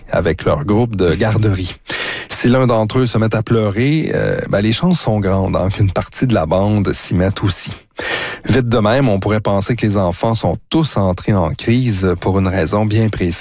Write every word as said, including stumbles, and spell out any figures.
avec leur groupe de garderie. Si l'un d'entre eux se met à pleurer, euh, ben les chances sont grandes hein, qu'une partie de la bande s'y mette aussi. Vite de même, on pourrait penser que les enfants sont tous entrés en crise pour une raison bien précise.